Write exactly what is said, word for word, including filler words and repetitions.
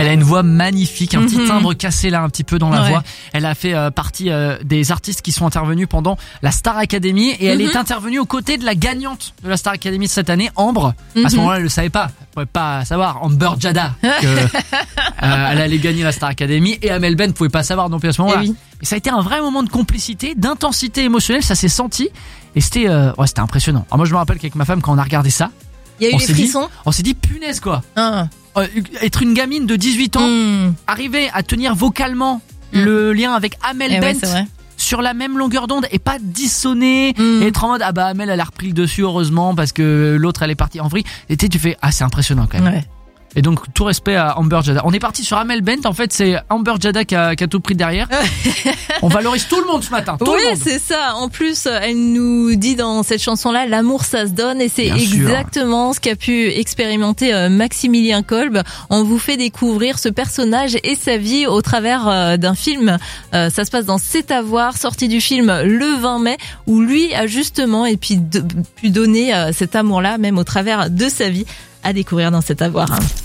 Elle a une voix magnifique, un Mm-hmm. petit timbre cassé là un petit peu dans la Ouais. voix. Elle a fait euh, partie euh, des artistes qui sont intervenus pendant la Star Academy et elle Mm-hmm. est intervenue aux côtés de la gagnante de la Star Academy de cette année, Ambre. À ce Mhm. moment-là, elle le savait pas. Elle pouvait pas savoir, Amber Jada, que euh, elle allait gagner la Star Academy, et Amel Bent pouvait pas savoir non plus à ce moment-là. Eh oui. Mais ça a été un vrai moment de complicité, d'intensité émotionnelle, ça s'est senti et c'était euh, ouais, c'était impressionnant. Alors moi je me rappelle qu'avec ma femme quand on a regardé ça, Il y a eu on les s'est dit, frissons. on s'est dit punaise quoi. Ah. Euh, être une gamine de dix-huit ans, Mm. arriver à tenir vocalement Mm. le lien avec Amel Eh ouais, Bent c'est vrai. sur la même longueur d'onde et pas dissonner Mm. et être en mode ah bah Amel elle a repris le dessus heureusement parce que l'autre elle est partie en vrille. Et tu sais, tu fais ah c'est impressionnant quand même. Ouais. Et donc tout respect à Amber Jada. On est parti sur Amel Bent, en fait c'est Amber Jada qui a, qui a tout pris derrière. On valorise tout le monde ce matin, tout Oui, le monde. c'est ça. En plus, elle nous dit dans cette chanson-là, l'amour ça se donne, et c'est Bien sûr. exactement ce qu'a pu expérimenter euh, Maximilien Kolb. On vous fait découvrir ce personnage et sa vie au travers euh, d'un film. Euh, ça se passe dans C'est à voir, sorti du film le vingt mai, où lui a justement et puis de- pu donner euh, cet amour-là, même au travers de sa vie, à découvrir dans C'est à voir. Hein.